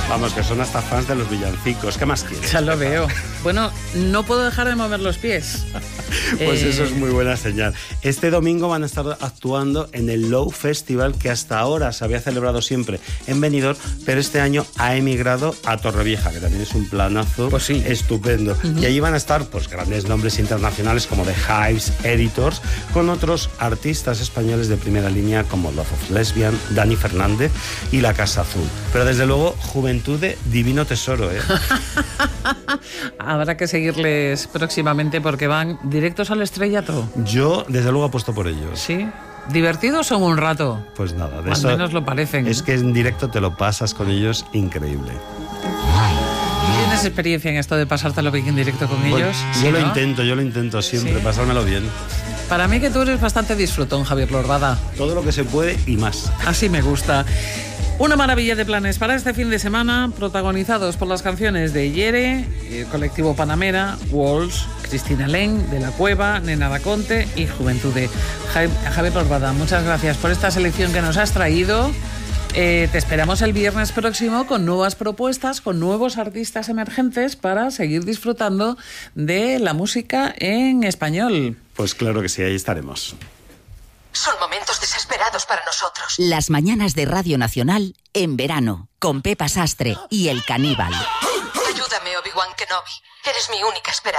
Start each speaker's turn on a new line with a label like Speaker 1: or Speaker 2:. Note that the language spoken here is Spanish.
Speaker 1: Vamos, que son hasta fans de los villancicos. ¿Qué más quieres?
Speaker 2: Ya lo veo. Bueno, no puedo dejar de mover los pies.
Speaker 1: Pues eso es muy buena señal. Este domingo van a estar actuando en el Low Festival, que hasta ahora se había celebrado siempre en Benidorm, pero este año ha emigrado a Torrevieja, que también es un planazo
Speaker 2: pues sí,
Speaker 1: estupendo. Y allí van a estar pues grandes nombres internacionales como The Hives, Editors, con otros artistas españoles de primera línea como Love of Lesbian, Dani Fernández y La Casa Azul. Pero desde luego, juventud de divino tesoro, ¿eh?
Speaker 2: Habrá que seguirles próximamente porque van directos al estrellato.
Speaker 1: Yo, desde luego, apuesto por ellos.
Speaker 2: ¿Sí? ¿Divertidos son un rato?
Speaker 1: Pues nada, de
Speaker 2: al
Speaker 1: eso...
Speaker 2: menos lo parecen.
Speaker 1: Es que en directo te lo pasas con ellos increíble.
Speaker 2: ¿Tienes experiencia en esto de pasártelo bien en directo con ellos?
Speaker 1: ¿Sí, yo lo intento siempre,
Speaker 2: ¿Sí?
Speaker 1: Pasármelo bien.
Speaker 2: Para mí que tú eres bastante disfrutón, Javier Lorbada.
Speaker 1: Todo lo que se puede y más.
Speaker 2: Así me gusta. Una maravilla de planes para este fin de semana, protagonizados por las canciones de Yere, el colectivo Panamera, Walls, Cristina Len, De la Cueva, Nena da Conte y Juventude. Javier Lorbada, muchas gracias por esta selección que nos has traído. Te esperamos el viernes próximo con nuevas propuestas, con nuevos artistas emergentes para seguir disfrutando de la música en español.
Speaker 1: Pues claro que sí, ahí estaremos.
Speaker 3: Son momentos desesperados para nosotros.
Speaker 4: Las mañanas de Radio Nacional en verano, con Pepa Sastre y El Caníbal.
Speaker 3: Ayúdame, Obi-Wan Kenobi. Eres mi única esperanza.